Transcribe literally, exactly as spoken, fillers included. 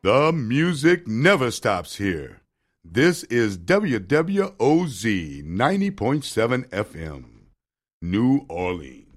The music never stops here. This is W W O Z ninety point seven F M, New Orleans.